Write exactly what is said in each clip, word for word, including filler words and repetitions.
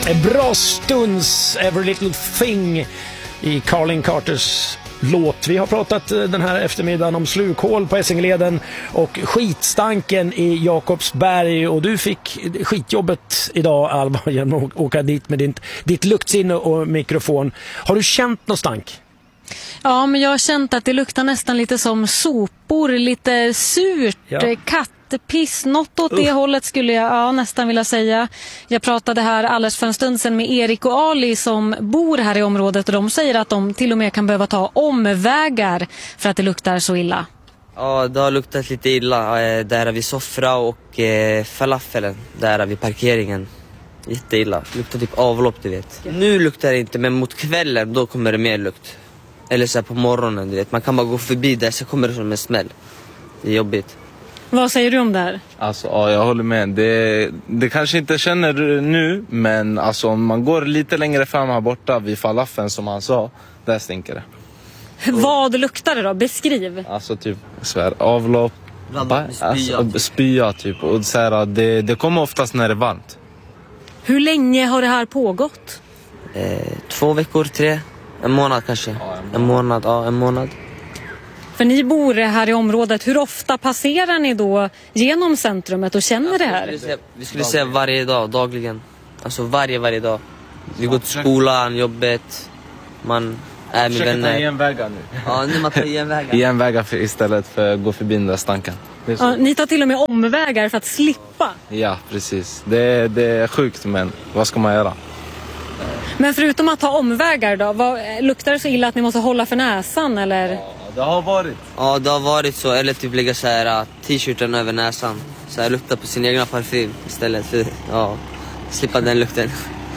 Bra stunds, Every Little Thing i Carlin Carters låt. Vi har pratat den här eftermiddagen om slukhål på Essingeleden och skitstanken i Jakobsberg, och du fick skitjobbet idag, Alva, genom att åka dit med ditt, ditt luktsinne och mikrofon. Har du känt någon stank? Ja, men jag har känt att det luktar nästan lite som sopor, lite surt, ja. Kattpiss, något åt det uh. hållet skulle jag ja, nästan vilja säga. Jag pratade här alldeles för en stund sedan med Erik och Ali som bor här i området, och de säger att de till och med kan behöva ta omvägar för att det luktar så illa. Ja, det har luktat lite illa där vid Soffra och eh, falafelen, där vid parkeringen. Jätteilla, luktar typ avlopp, du vet. Ja. Nu luktar det inte, men mot kvällen då kommer det mer lukt. Eller så här på morgonen, du vet. Man kan bara gå förbi där, så kommer det som en smäll. Det är jobbigt. Vad säger du om det här? Alltså, ja, jag håller med. Det, det kanske inte känner nu, men alltså, om man går lite längre fram här borta vid falafeln, som han sa, där stinker det. Vad luktar det då? Beskriv. Alltså typ svär, avlopp, ba, alltså, spya typ. Och så här, det, det kommer oftast när det är varmt. Hur länge har det här pågått? Eh, två veckor, tre. En månad kanske. Ja, en, månad. en månad, ja, en månad. För ni bor här i området. Hur ofta passerar ni då genom centrumet och känner ja, det här? Vi skulle, säga, vi skulle säga varje dag, dagligen. Alltså varje, varje dag. Vi går till skolan, jobbet. Man är med vänner. Ta genvägar nu. Ja, nu man tar genvägar. Genvägar istället för att gå förbi den där stanken. Ja, ni tar till och med omvägar för att slippa. Ja, precis. Det, det är sjukt, men vad ska man göra? Men förutom att ta omvägar då, vad, luktar det så illa att ni måste hålla för näsan eller? Ja, det har varit. Ja, det har varit så. Eller typ lägga så här t-shirten över näsan. Så här lukta på sin egna parfym istället för ja, slippa den lukten.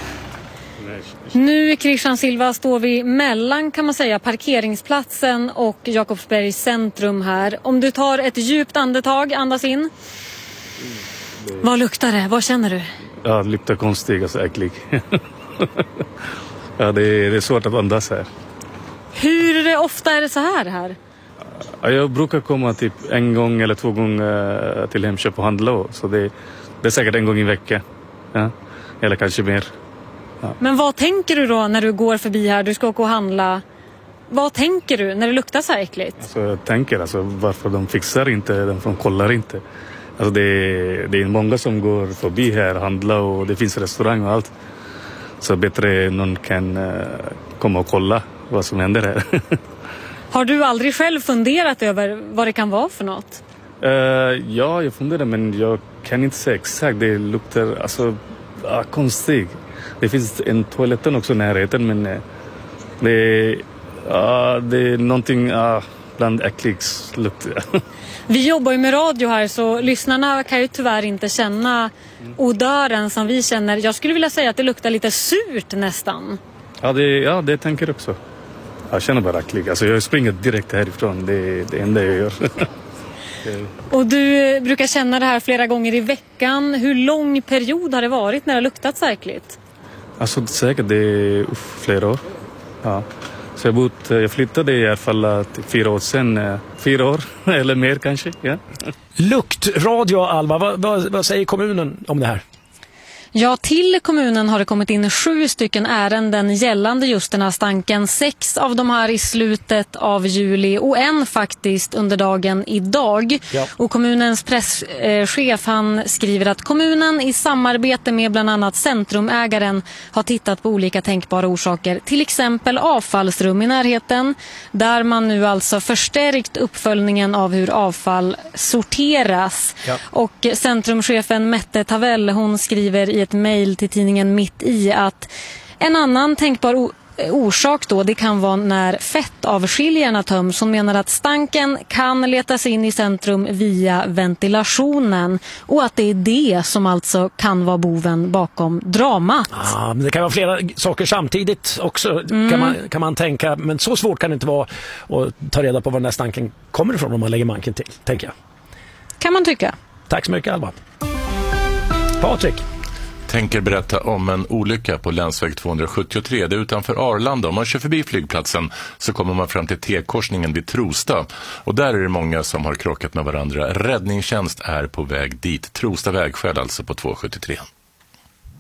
Nu i Christian Silva står vi mellan, kan man säga, parkeringsplatsen och Jakobsbergs centrum här. Om du tar ett djupt andetag, andas in. Mm. Vad luktar det? Vad känner du? Ja, det luktar konstigt, alltså äcklig. Ja, det är, det är svårt att andas här. Hur ofta är det så här här? Ja, jag brukar komma typ en gång eller två gånger till Hemköp och handla. Så det, det är säkert en gång i veckan. Ja? Eller kanske mer. Ja. Men vad tänker du då när du går förbi här? Du ska åka och handla. Vad tänker du när det luktar så här äckligt? Alltså, jag tänker alltså, varför de fixar inte, de kollar inte. Alltså, det, är, det är många som går förbi här och handlar, och det finns restaurang och allt. Så bättre någon kan uh, komma och kolla vad som händer här. Har du aldrig själv funderat över vad det kan vara för något? Uh, ja, jag funderar, men jag kan inte säga exakt. Det luktar alltså uh, konstigt. Det finns en toaletten också i närheten, men uh, det, uh, det är någonting uh, bland äckligt lukt. Vi jobbar ju med radio här, så lyssnarna kan ju tyvärr inte känna odören som vi känner. Jag skulle vilja säga att det luktar lite surt nästan. Ja, det, ja, det tänker jag också. Jag känner bara äcklig. Alltså, jag springer direkt härifrån. Det är det enda jag gör. Och du brukar känna det här flera gånger i veckan. Hur lång period har det varit när det har luktat så äckligt? Alltså säkert det är uff, flera år. Ja. Så jag, bott, jag flyttade i alla fall till fyra år sedan. Fyra år eller mer kanske. Ja. Luktradio, Alva. Vad, vad, vad säger kommunen om det här? Ja, till kommunen har det kommit in sju stycken ärenden gällande just den här stanken. Sex av de här i slutet av juli och en faktiskt under dagen idag. Ja. Och kommunens presschef han skriver att kommunen i samarbete med bland annat centrumägaren har tittat på olika tänkbara orsaker. Till exempel avfallsrum i närheten, där man nu alltså förstärkt uppföljningen av hur avfall sorteras. Ja. Och centrumchefen Mette Tavell, hon skriver i ett mejl till tidningen Mitt i att en annan tänkbar o- orsak då, det kan vara när fettavskiljarna töms. Hon menar att stanken kan letas in i centrum via ventilationen, och att det är det som alltså kan vara boven bakom dramat. Ja, men det kan vara flera saker samtidigt också, mm. kan, man, kan man tänka, men så svårt kan det inte vara att ta reda på var den här stanken kommer ifrån om man lägger manken till, tänker jag. Kan man tycka. Tack så mycket, Alba. Patrik. Tänker berätta om en olycka på länsväg tvåhundrasjuttiotre. Det är utanför Arlanda. Om man kör förbi flygplatsen så kommer man fram till T-korsningen vid Trosta. Och där är det många som har krockat med varandra. Räddningstjänst är på väg dit. Trosta vägskäl alltså på tvåhundrasjuttiotre.